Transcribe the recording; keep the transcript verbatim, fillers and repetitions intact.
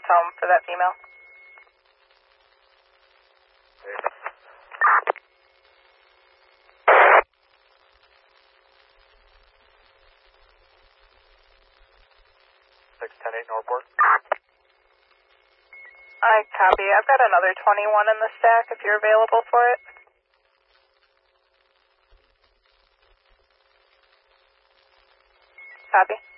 home for that female. six ten eight Northport. I copy. I've got another twenty-one in the stack if you're available for it. Copy.